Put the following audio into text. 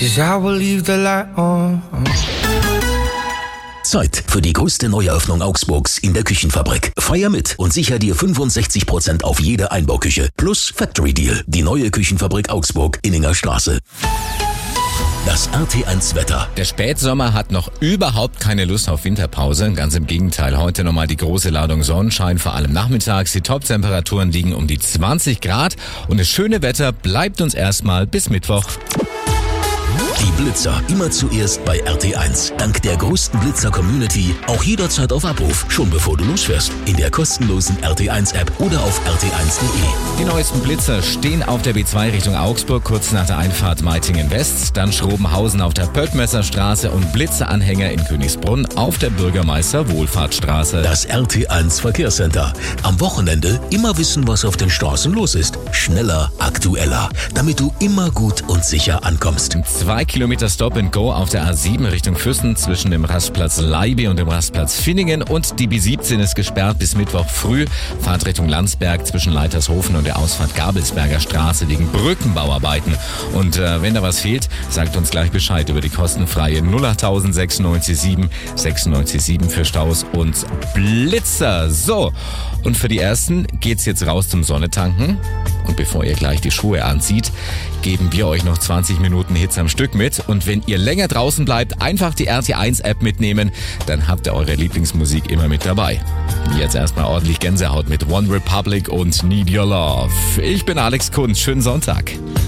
'cause I will leave the light on. Zeit für die größte Neueröffnung Augsburgs in der Küchenfabrik. Feier mit und sicher dir 65% auf jede Einbauküche. Plus Factory Deal, die neue Küchenfabrik Augsburg, Inninger Straße. Das RT1 Wetter. Der Spätsommer hat noch überhaupt keine Lust auf Winterpause. Ganz im Gegenteil, heute nochmal die große Ladung Sonnenschein, vor allem nachmittags. Die Toptemperaturen liegen um die 20 Grad und das schöne Wetter bleibt uns erstmal bis Mittwoch. Die Blitzer immer zuerst bei RT1. Dank der größten Blitzer-Community auch jederzeit auf Abruf, schon bevor du losfährst. In der kostenlosen RT1-App oder auf rt1.de. Die neuesten Blitzer stehen auf der B2 Richtung Augsburg, kurz nach der Einfahrt Meitingen West, dann Schrobenhausen auf der Pöttmesserstraße und Blitzeranhänger in Königsbrunn auf der Bürgermeister-Wohlfahrtsstraße. Das RT1 Verkehrscenter. Am Wochenende immer wissen, was auf den Straßen los ist. Schneller, aktueller, damit du immer gut und sicher ankommst. 2 Kilometer Stop and Go auf der A7 Richtung Füssen zwischen dem Rastplatz Leibe und dem Rastplatz Finningen und die B17 ist gesperrt bis Mittwoch früh. Fahrt Richtung Landsberg zwischen Leitershofen und der Ausfahrt Gabelsberger Straße wegen Brückenbauarbeiten. Und wenn da was fehlt, sagt uns gleich Bescheid über die kostenfreie 08000 967 967 für Staus und Blitzer. So, und für die Ersten geht's jetzt raus zum Sonnetanken. Und bevor ihr gleich die Schuhe anzieht, geben wir euch noch 20 Minuten Hits am Stück mit. Und wenn ihr länger draußen bleibt, einfach die RT1-App mitnehmen, dann habt ihr eure Lieblingsmusik immer mit dabei. Jetzt erstmal ordentlich Gänsehaut mit One Republic und Need Your Love. Ich bin Alex Kunz, schönen Sonntag.